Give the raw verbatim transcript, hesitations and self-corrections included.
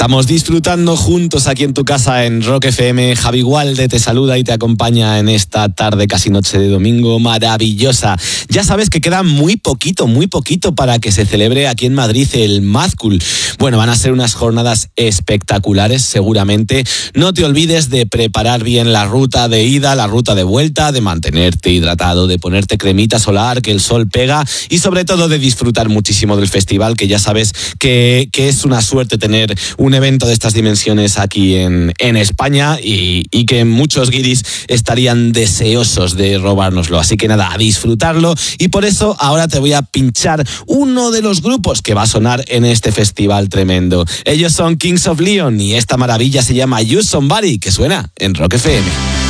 Estamos disfrutando juntos aquí en tu casa en Rock F M. Javi Gualde te saluda y te acompaña en esta tarde, casi noche de domingo maravillosa. Ya sabes que queda muy poquito, muy poquito para que se celebre aquí en Madrid el Mad Cool. Bueno, van a ser unas jornadas espectaculares seguramente. No te olvides de preparar bien la ruta de ida, la ruta de vuelta, de mantenerte hidratado, de ponerte cremita solar, que el sol pega, y sobre todo de disfrutar muchísimo del festival, que ya sabes que, que es una suerte tener un evento de estas dimensiones aquí en, en España y, y que muchos guiris estarían deseosos de robárnoslo. Así que nada, a disfrutarlo, y por eso ahora te voy a pinchar uno de los grupos que va a sonar en este festival tremendo. Ellos son Kings of Leon y esta maravilla se llama Use Somebody, que suena en Rock F M.